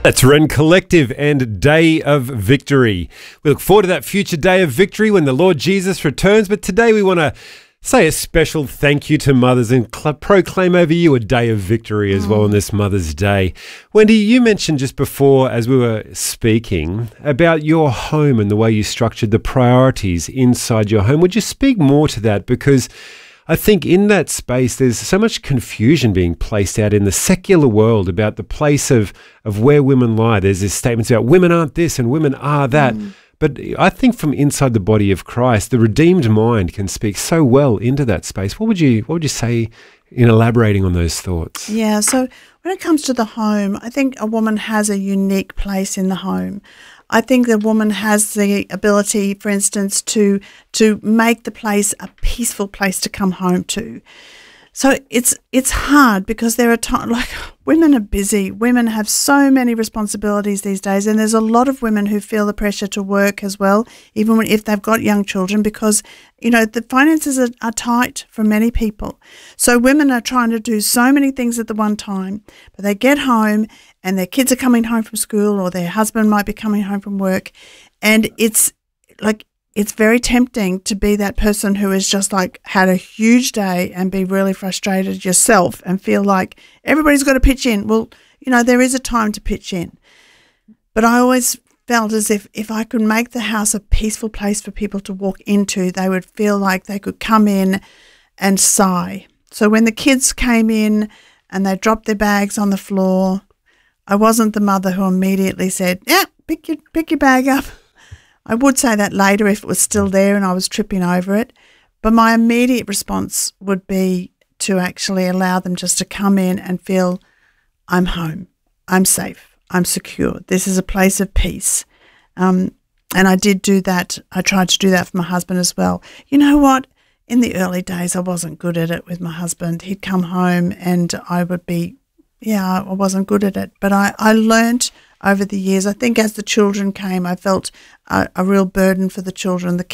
That's Rend Collective and Day of Victory. We look forward to that future day of victory when the Lord Jesus returns. But today we want to say a special thank you to mothers and proclaim over you a day of victory as well on this Mother's Day. Wendy, you mentioned just before as we were speaking about your home and the way you structured the priorities inside your home. Would you speak more to that? Because I think in that space, there's so much confusion being placed out in the secular world about the place of where women lie. There's these statements about women aren't this and women are that. But I think from inside the body of Christ, the redeemed mind can speak so well into that space. What would you say in elaborating on those thoughts? Yeah, so when it comes to the home, I think a woman has a unique place in the home. I think the woman has the ability, for instance, to make the place a peaceful place to come home to. So it's hard because there are times, like, women are busy. Women have so many responsibilities these days, and there's a lot of women who feel the pressure to work as well, even if they've got young children, because, you know, the finances are tight for many people. So women are trying to do so many things at the one time, but they get home and their kids are coming home from school or their husband might be coming home from work, and it's very tempting to be that person who has just like had a huge day and be really frustrated yourself and feel like everybody's got to pitch in. Well, you know, there is a time to pitch in. But I always felt as if I could make the house a peaceful place for people to walk into, they would feel like they could come in and sigh. So when the kids came in and they dropped their bags on the floor, I wasn't the mother who immediately said, yeah, pick your bag up. I would say that later if it was still there and I was tripping over it. But my immediate response would be to actually allow them just to come in and feel, I'm home, I'm safe, I'm secure. This is a place of peace. And I did do that. I tried to do that for my husband as well. You know what? In the early days, I wasn't good at it with my husband. He'd come home and I would be, I wasn't good at it. But I learnt over the years. I think as the children came, I felt a real burden for the children. The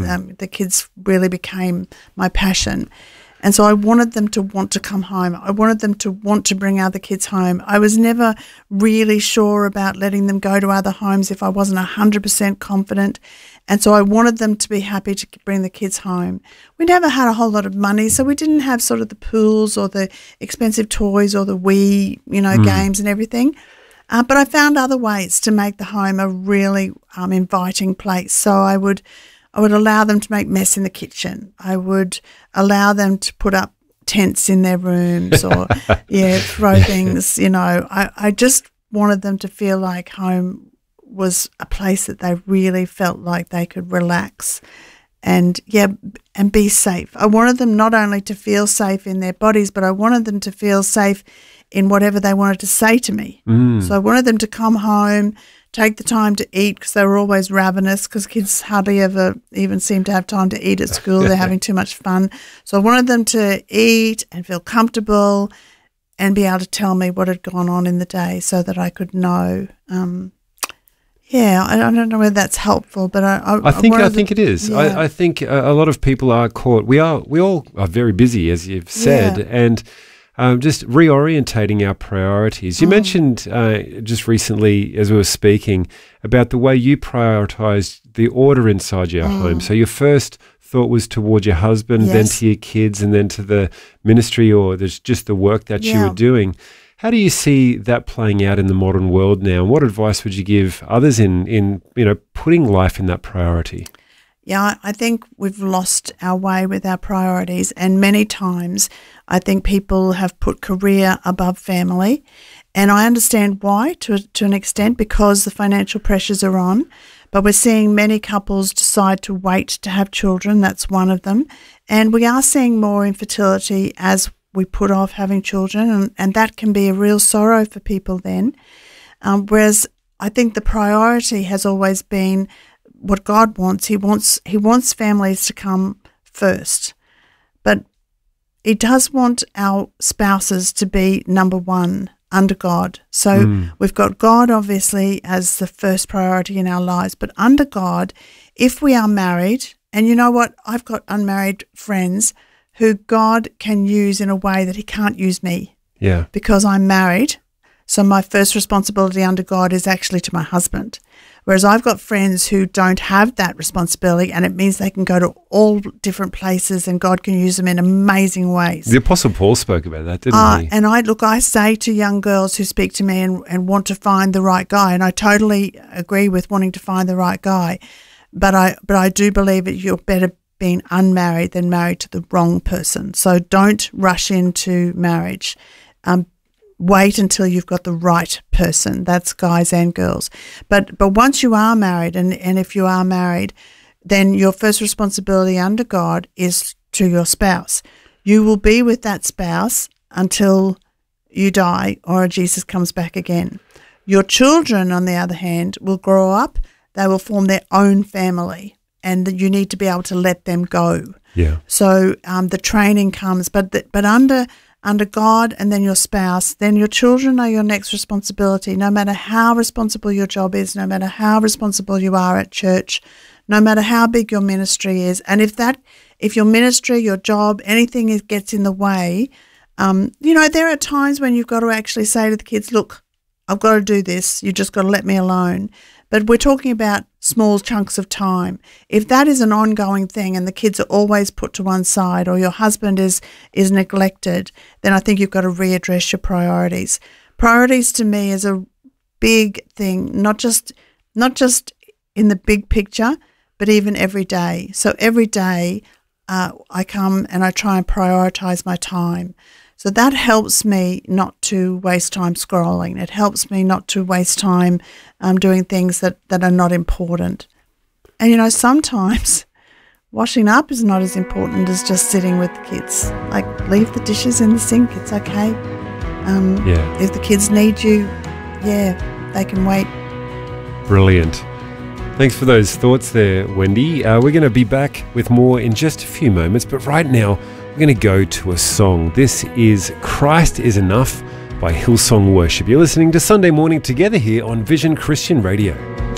kids really became my passion. And so I wanted them to want to come home. I wanted them to want to bring other kids home. I was never really sure about letting them go to other homes if I wasn't 100% confident. And so I wanted them to be happy to bring the kids home. We never had a whole lot of money, so we didn't have sort of the pools or the expensive toys or the Wii, games and everything. But I found other ways to make the home a really inviting place. So I would allow them to make mess in the kitchen. I would allow them to put up tents in their rooms or, throw things, I just wanted them to feel like home was a place that they really felt like they could relax and be safe. I wanted them not only to feel safe in their bodies, but I wanted them to feel safe in whatever they wanted to say to me. So I wanted them to come home, take the time to eat because they were always ravenous because kids hardly ever even seem to have time to eat at school. They're having too much fun. So I wanted them to eat and feel comfortable and be able to tell me what had gone on in the day so that I could know. I don't know whether that's helpful, but I think it is. Yeah. I think a lot of people are caught. We all are very busy, as you've said, and just reorientating our priorities. You mentioned just recently, as we were speaking, about the way you prioritized the order inside your home. So your first thought was toward your husband, then to your kids, and then to the ministry or there's just the work that you were doing. How do you see that playing out in the modern world now? And what advice would you give others in putting life in that priority? Yeah, I think we've lost our way with our priorities, and many times I think people have put career above family, and I understand why to an extent because the financial pressures are on, but we're seeing many couples decide to wait to have children. That's one of them, and we are seeing more infertility as we put off having children, and that can be a real sorrow for people then, whereas I think the priority has always been what God wants. He wants families to come first, but He does want our spouses to be number one under God. So we've got God obviously as the first priority in our lives, but under God, if we are married, and you know what, I've got unmarried friends who God can use in a way that He can't use me. Yeah. Because I'm married. So my first responsibility under God is actually to my husband. Whereas I've got friends who don't have that responsibility, and it means they can go to all different places and God can use them in amazing ways. The Apostle Paul spoke about that, didn't he? And I say to young girls who speak to me and want to find the right guy, and I totally agree with wanting to find the right guy, but I do believe that you're better being unmarried than married to the wrong person. So don't rush into marriage. Wait until you've got the right person. That's guys and girls. But once you are married, and if you are married, then your first responsibility under God is to your spouse. You will be with that spouse until you die or Jesus comes back again. Your children, on the other hand, will grow up. They will form their own family, and you need to be able to let them go. Yeah. So the training comes, but under God and then your spouse, then your children are your next responsibility. No matter how responsible your job is, no matter how responsible you are at church, no matter how big your ministry is, and if your ministry, your job, anything gets in the way, there are times when you've got to actually say to the kids, look, I've got to do this. You just got to let me alone. But we're talking about small chunks of time. If that is an ongoing thing and the kids are always put to one side, or your husband is neglected, then I think you've got to readdress your priorities. Priorities to me is a big thing, not just in the big picture, but even every day. So every day I come and I try and prioritize my time. So that helps me not to waste time scrolling. It helps me not to waste time doing things that are not important. And, sometimes washing up is not as important as just sitting with the kids. Like, leave the dishes in the sink. It's okay. If the kids need you, they can wait. Brilliant. Thanks for those thoughts there, Wendy. We're going to be back with more in just a few moments, but right now, we're going to go to a song. This is Christ is Enough by Hillsong Worship. You're listening to Sunday Morning Together here on Vision Christian Radio.